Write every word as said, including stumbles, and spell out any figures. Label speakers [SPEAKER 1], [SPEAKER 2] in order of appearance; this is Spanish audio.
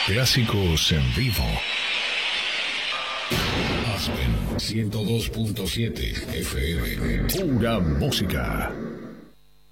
[SPEAKER 1] Clásicos en vivo. Aspen ciento dos punto siete F M. Pura música.